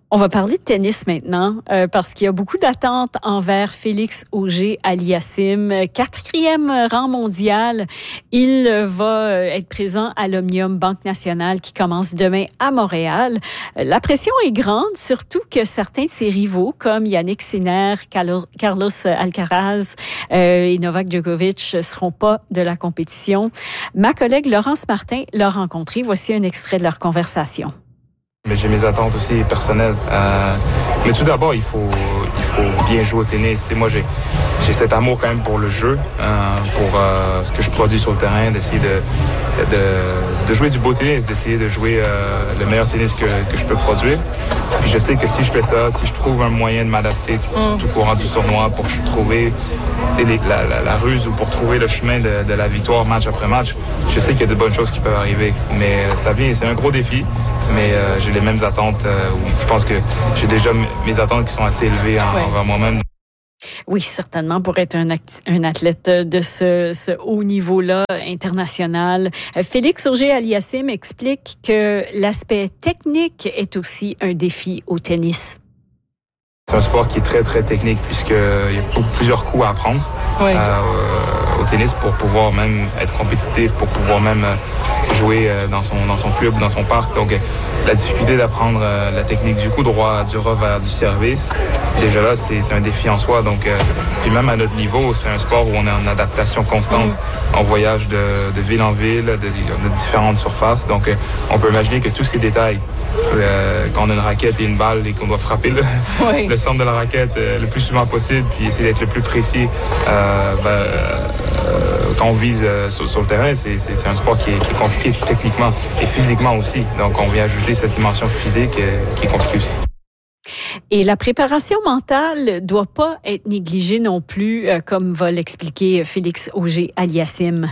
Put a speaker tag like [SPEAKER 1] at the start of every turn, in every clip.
[SPEAKER 1] On va parler de tennis maintenant parce qu'il y a beaucoup d'attentes envers Félix Auger-Aliassime. 4e rang mondial. Il va être présent à l'Omnium Banque Nationale qui commence demain à Montréal. La pression est grande, surtout que certains de ses rivaux comme Yannick Sinner, Carlos Alcaraz et Novak Djokovic ne seront pas de la compétition. Ma collègue Laurence Martin l'a rencontré. Voici un extrait de leur conversation.
[SPEAKER 2] Mais j'ai mes attentes aussi personnelles. Mais tout d'abord, il faut bien jouer au tennis. Tu sais, moi, j'ai cet amour quand même pour le jeu, pour ce que je produis sur le terrain, d'essayer de jouer du beau tennis, d'essayer de jouer le meilleur tennis que je peux produire. Puis je sais que si je fais ça, si je trouve un moyen de m'adapter tout au courant du tournoi pour trouver la ruse ou pour trouver le chemin de la victoire match après match, je sais qu'il y a de bonnes choses qui peuvent arriver. Mais ça vient, c'est un gros défi. Mais j'ai les mêmes attentes. Je pense que j'ai déjà mes attentes qui sont assez élevées envers moi-même.
[SPEAKER 1] Oui, certainement, pour être un athlète de ce haut niveau-là, international. Félix Auger-Aliassime explique que l'aspect technique est aussi un défi au tennis.
[SPEAKER 2] C'est un sport qui est très, très technique puisqu'il y a plusieurs coups à apprendre au tennis pour pouvoir même être compétitif, pour pouvoir même jouer dans son club, dans son parc. Donc, la difficulté d'apprendre la technique du coup droit, du revers, du service, déjà là, c'est un défi en soi. Donc, puis même à notre niveau, c'est un sport où on est en adaptation constante. On voyage de ville en ville, de différentes surfaces. Donc, on peut imaginer que tous ces détails, quand on a une raquette et une balle et qu'on doit frapper le centre de la raquette le plus souvent possible, puis essayer d'être le plus précis quand on vise sur le terrain, c'est un sport qui est compliqué techniquement et physiquement aussi. Donc, on vient ajouter cette dimension physique qui est compliquée aussi.
[SPEAKER 1] Et la préparation mentale doit pas être négligée non plus, comme va l'expliquer Félix Auger-Aliassime.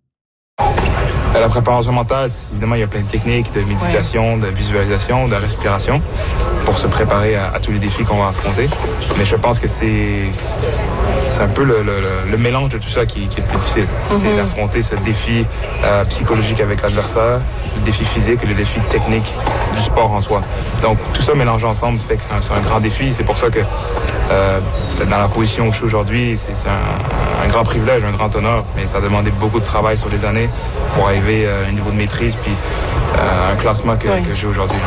[SPEAKER 2] La préparation mentale, évidemment, il y a plein de techniques de méditation, de visualisation, de respiration pour se préparer à tous les défis qu'on va affronter. Mais je pense que c'est un peu le mélange de tout ça qui est le plus difficile. C'est d'affronter ce défi psychologique avec l'adversaire, le défi physique et le défi technique du sport en soi. Donc, tout ça mélangé ensemble fait que c'est un grand défi. C'est pour ça que dans la position où je suis aujourd'hui, c'est un grand privilège, un grand honneur. Mais ça a demandé beaucoup de travail sur les années pour arriver à un niveau de maîtrise puis un classement que j'ai aujourd'hui.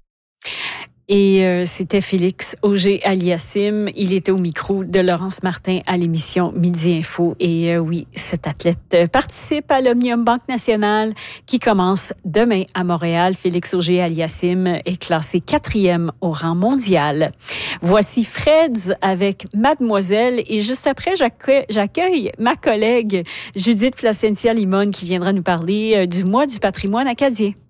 [SPEAKER 1] Et c'était Félix Auger-Aliassime. Il était au micro de Laurence Martin à l'émission Midi Info. Et oui, cet athlète participe à l'Omnium Banque Nationale qui commence demain à Montréal. Félix Auger-Aliassime est classé 4e au rang mondial. Voici Freds avec Mademoiselle. Et juste après, j'accueille ma collègue Judith Placentia-Limon qui viendra nous parler du mois du patrimoine acadien.